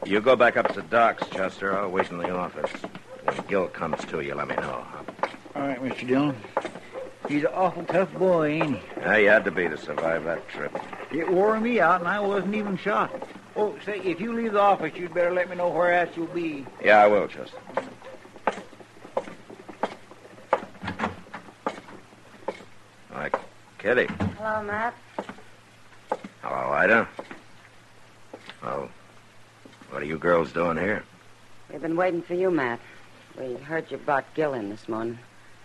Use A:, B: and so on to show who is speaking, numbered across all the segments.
A: You go back up to Doc's, Chester. I'll wait in the office. When Gil comes to, you let me know.
B: All right, Mr. Dillon. He's an awful tough boy, ain't he?
A: Yeah, he had to be to survive that trip.
B: It wore me out, and I wasn't even shot. Oh, say, if you leave the office, you'd better let me know where else you'll be.
A: Yeah, I will, Chester. Hi, Kitty.
C: Hello, Matt.
A: Hello, Ida. Well, what are you girls doing here?
C: We've been waiting for you, Matt. We heard you brought Gil in this morning.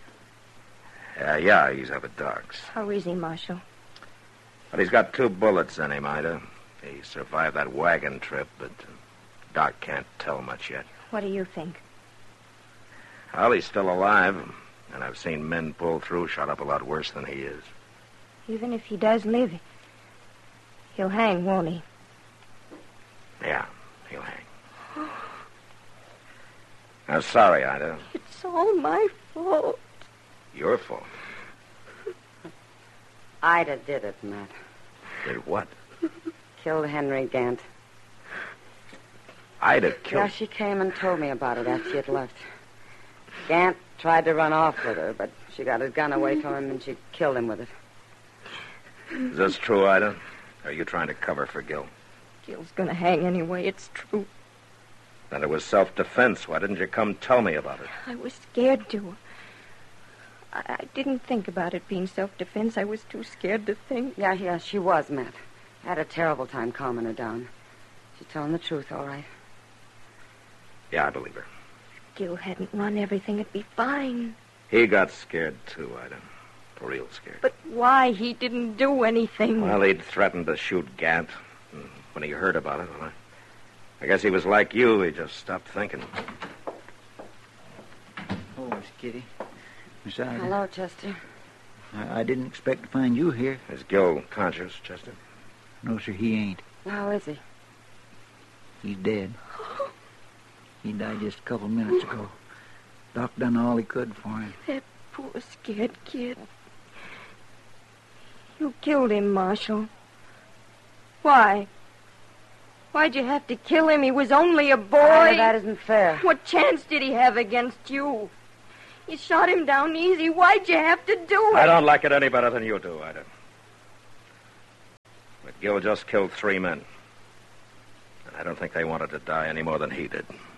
A: Yeah, he's up at Doc's.
D: How is he, Marshal?
A: But he's got 2 bullets in him, Ida. He survived that wagon trip, but Doc can't tell much yet.
D: What do you think?
A: Well, he's still alive, and I've seen men pull through shot up a lot worse than he is.
D: Even if he does live, he'll hang, won't he?
A: Yeah, he'll hang. I'm sorry, Ida.
D: It's all my fault.
A: Your fault.
C: Ida did it, Matt.
A: Did what?
C: Killed Henry Gant.
A: Ida killed...
C: Yeah, she came and told me about it after she had left. Gant tried to run off with her, but she got his gun away from him and she killed him with it.
A: Is this true, Ida? Or are you trying to cover for Gil?
D: Gil's gonna hang anyway, it's true.
A: Then it was self-defense. Why didn't you come tell me about it?
D: I was scared to. I didn't think about it being self-defense. I was too scared to think.
C: Yeah, she was, Matt. I had a terrible time calming her down. She's telling the truth, all right.
A: Yeah, I believe her.
D: If Gil hadn't run everything, it'd be fine.
A: He got scared, too, Ida. Real scared.
D: But why? He didn't do anything.
A: Well, he'd threatened to shoot Gant. When he heard about it, well, I guess he was like you. He just stopped thinking.
B: Oh, Miss Kitty. Miss Ida.
C: Hello, Chester.
B: I didn't expect to find you here.
A: Is Gil conscious, Chester?
B: No, sir, he ain't.
C: How is he?
B: He's dead. He died just a couple minutes ago. Doc done all he could for him.
D: That poor scared kid. You killed him, Marshal. Why? Why'd you have to kill him? He was only a boy.
C: Ida, that isn't fair.
D: What chance did he have against you? You shot him down easy. Why'd you have to do it?
A: I don't like it any better than you do, Ida. But Gil just killed 3 men. And I don't think they wanted to die any more than he did.